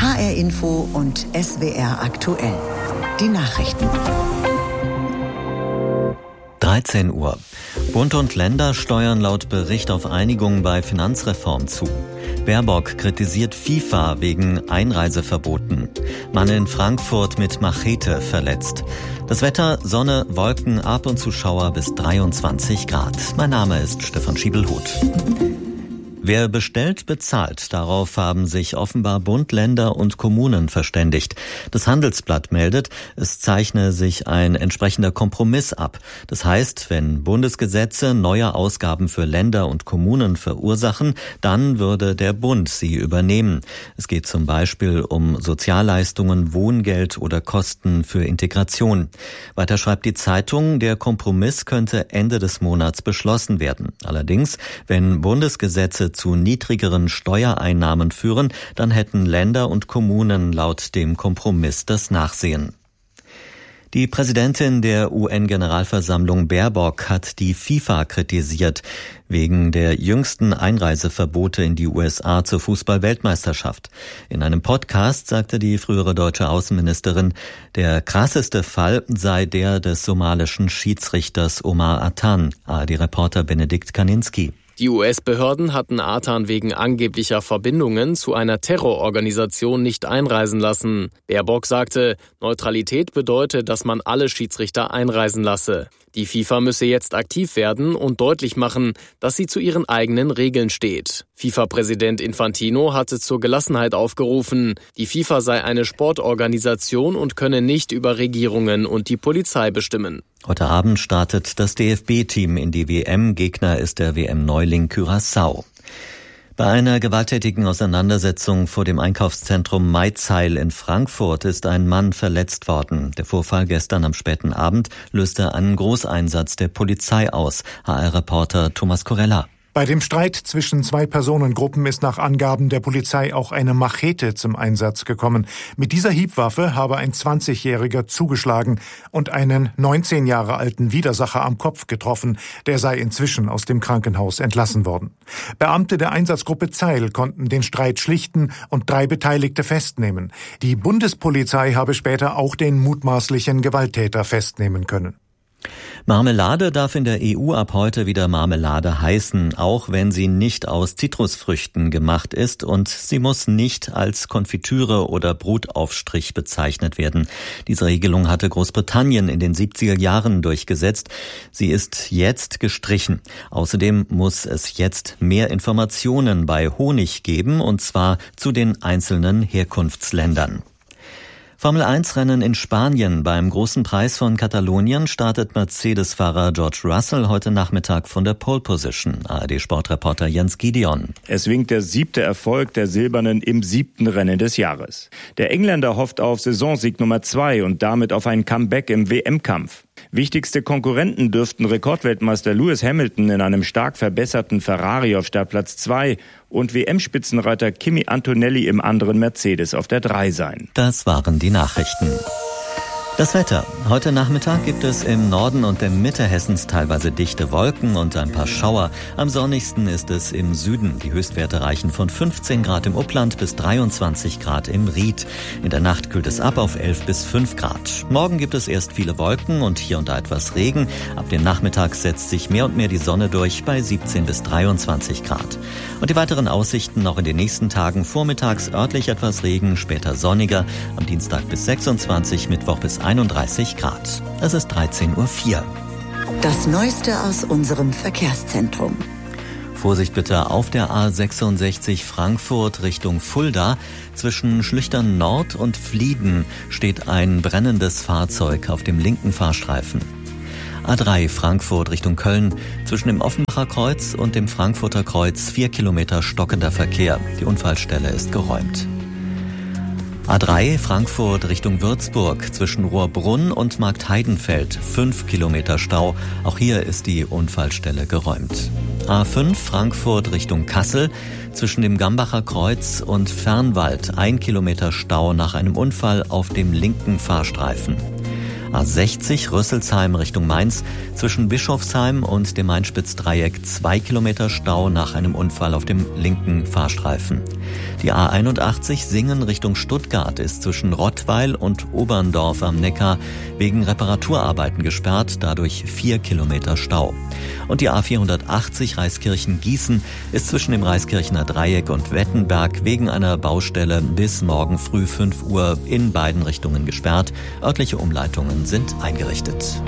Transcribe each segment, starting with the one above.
HR Info und SWR aktuell. Die Nachrichten. 13 Uhr. Bund und Länder steuern laut Bericht auf Einigung bei Finanzreform zu. Baerbock kritisiert FIFA wegen Einreiseverboten. Mann in Frankfurt mit Machete verletzt. Das Wetter, Sonne, Wolken, ab und zu Schauer bis 23 Grad. Mein Name ist Stefan Schiebelhuth. Wer bestellt, bezahlt. Darauf haben sich offenbar Bund, Länder und Kommunen verständigt. Das Handelsblatt meldet, es zeichne sich ein entsprechender Kompromiss ab. Das heißt, wenn Bundesgesetze neue Ausgaben für Länder und Kommunen verursachen, dann würde der Bund sie übernehmen. Es geht zum Beispiel um Sozialleistungen, Wohngeld oder Kosten für Integration. Weiter schreibt die Zeitung, der Kompromiss könnte Ende des Monats beschlossen werden. Allerdings, wenn Bundesgesetze zu niedrigeren Steuereinnahmen führen, dann hätten Länder und Kommunen laut dem Kompromiss das Nachsehen. Die Präsidentin der UN-Generalversammlung Baerbock hat die FIFA kritisiert, wegen der jüngsten Einreiseverbote in die USA zur Fußball-Weltmeisterschaft. In einem Podcast sagte die frühere deutsche Außenministerin, der krasseste Fall sei der des somalischen Schiedsrichters Omar Atan, ARD-Reporter Benedikt Kaninski. Die US-Behörden hatten Atan wegen angeblicher Verbindungen zu einer Terrororganisation nicht einreisen lassen. Baerbock sagte, Neutralität bedeute, dass man alle Schiedsrichter einreisen lasse. Die FIFA müsse jetzt aktiv werden und deutlich machen, dass sie zu ihren eigenen Regeln steht. FIFA-Präsident Infantino hatte zur Gelassenheit aufgerufen. Die FIFA sei eine Sportorganisation und könne nicht über Regierungen und die Polizei bestimmen. Heute Abend startet das DFB-Team in die WM. Gegner ist der WM-Neuling Curaçao. Bei einer gewalttätigen Auseinandersetzung vor dem Einkaufszentrum Maizeil in Frankfurt ist ein Mann verletzt worden. Der Vorfall gestern am späten Abend löste einen Großeinsatz der Polizei aus. HR-Reporter Thomas Corella. Bei dem Streit zwischen zwei Personengruppen ist nach Angaben der Polizei auch eine Machete zum Einsatz gekommen. Mit dieser Hiebwaffe habe ein 20-Jähriger zugeschlagen und einen 19 Jahre alten Widersacher am Kopf getroffen. Der sei inzwischen aus dem Krankenhaus entlassen worden. Beamte der Einsatzgruppe Zeil konnten den Streit schlichten und 3 Beteiligte festnehmen. Die Bundespolizei habe später auch den mutmaßlichen Gewalttäter festnehmen können. Marmelade darf in der EU ab heute wieder Marmelade heißen, auch wenn sie nicht aus Zitrusfrüchten gemacht ist, und sie muss nicht als Konfitüre oder Brotaufstrich bezeichnet werden. Diese Regelung hatte Großbritannien in den 70er Jahren durchgesetzt. Sie ist jetzt gestrichen. Außerdem muss es jetzt mehr Informationen bei Honig geben, und zwar zu den einzelnen Herkunftsländern. Formel-1-Rennen in Spanien. Beim großen Preis von Katalonien startet Mercedes-Fahrer George Russell heute Nachmittag von der Pole Position. ARD-Sportreporter Jens Gideon. Es winkt der 7. Erfolg der Silbernen im 7. Rennen des Jahres. Der Engländer hofft auf Saisonsieg Nummer 2 und damit auf ein Comeback im WM-Kampf. Wichtigste Konkurrenten dürften Rekordweltmeister Lewis Hamilton in einem stark verbesserten Ferrari auf Startplatz 2 und WM-Spitzenreiter Kimi Antonelli im anderen Mercedes auf der 3 sein. Das waren die Nachrichten. Das Wetter. Heute Nachmittag gibt es im Norden und der Mitte Hessens teilweise dichte Wolken und ein paar Schauer. Am sonnigsten ist es im Süden. Die Höchstwerte reichen von 15 Grad im Upland bis 23 Grad im Ried. In der Nacht kühlt es ab auf 11 bis 5 Grad. Morgen gibt es erst viele Wolken und hier und da etwas Regen. Ab dem Nachmittag setzt sich mehr und mehr die Sonne durch bei 17 bis 23 Grad. Und die weiteren Aussichten noch in den nächsten Tagen. Vormittags örtlich etwas Regen, später sonniger. Am Dienstag bis 26, Mittwoch bis 31 Grad. Es ist 13:04 Uhr. Das Neueste aus unserem Verkehrszentrum. Vorsicht bitte auf der A66 Frankfurt Richtung Fulda. Zwischen Schlüchtern Nord und Flieden steht ein brennendes Fahrzeug auf dem linken Fahrstreifen. A3 Frankfurt Richtung Köln. Zwischen dem Offenbacher Kreuz und dem Frankfurter Kreuz 4 Kilometer stockender Verkehr. Die Unfallstelle ist geräumt. A3 Frankfurt Richtung Würzburg, zwischen Rohrbrunn und Marktheidenfeld 5 Kilometer Stau. Auch hier ist die Unfallstelle geräumt. A5 Frankfurt Richtung Kassel, zwischen dem Gambacher Kreuz und Fernwald 1 Kilometer Stau nach einem Unfall auf dem linken Fahrstreifen. A60 Rüsselsheim Richtung Mainz, zwischen Bischofsheim und dem Main-Spitz-Dreieck 2 Kilometer Stau nach einem Unfall auf dem linken Fahrstreifen. Die A81 Singen Richtung Stuttgart ist zwischen Rottweil und Oberndorf am Neckar wegen Reparaturarbeiten gesperrt, dadurch 4 Kilometer Stau. Und die A480 Reiskirchen-Gießen ist zwischen dem Reiskirchener Dreieck und Wettenberg wegen einer Baustelle bis morgen früh 5 Uhr in beiden Richtungen gesperrt. Örtliche Umleitungen sind eingerichtet.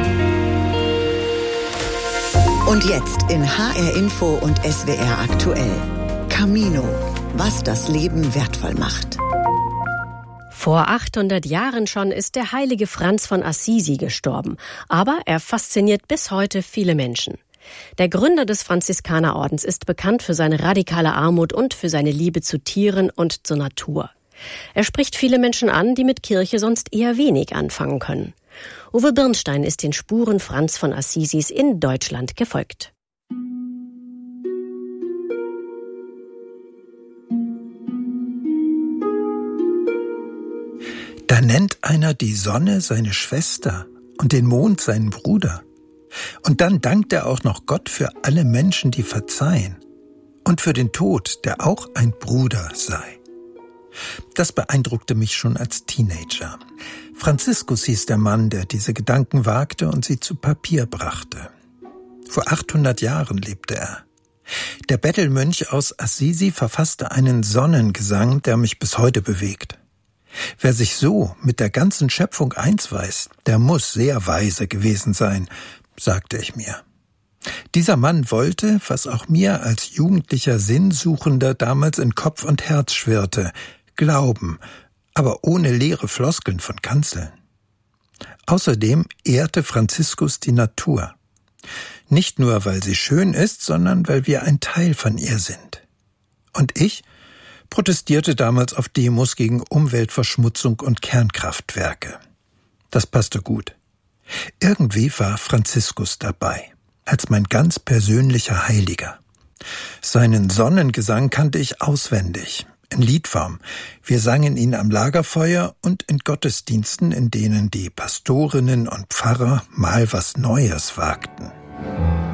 Und jetzt in HR Info und SWR aktuell. Camino, was das Leben wertvoll macht. Vor 800 Jahren schon ist der heilige Franz von Assisi gestorben. Aber er fasziniert bis heute viele Menschen. Der Gründer des Franziskanerordens ist bekannt für seine radikale Armut und für seine Liebe zu Tieren und zur Natur. Er spricht viele Menschen an, die mit Kirche sonst eher wenig anfangen können. Uwe Birnstein ist den Spuren Franz von Assisis in Deutschland gefolgt. Da nennt einer die Sonne seine Schwester und den Mond seinen Bruder. Und dann dankt er auch noch Gott für alle Menschen, die verzeihen. Und für den Tod, der auch ein Bruder sei. Das beeindruckte mich schon als Teenager. Franziskus hieß der Mann, der diese Gedanken wagte und sie zu Papier brachte. Vor 800 Jahren lebte er. Der Bettelmönch aus Assisi verfasste einen Sonnengesang, der mich bis heute bewegt. Wer sich so mit der ganzen Schöpfung eins weiß, der muss sehr weise gewesen sein, sagte ich mir. Dieser Mann wollte, was auch mir als jugendlicher Sinnsuchender damals in Kopf und Herz schwirrte, glauben, aber ohne leere Floskeln von Kanzeln. Außerdem ehrte Franziskus die Natur. Nicht nur, weil sie schön ist, sondern weil wir ein Teil von ihr sind. Und ich protestierte damals auf Demos gegen Umweltverschmutzung und Kernkraftwerke. Das passte gut. Irgendwie war Franziskus dabei, als mein ganz persönlicher Heiliger. Seinen Sonnengesang kannte ich auswendig, in Liedform. Wir sangen ihn am Lagerfeuer und in Gottesdiensten, in denen die Pastorinnen und Pfarrer mal was Neues wagten.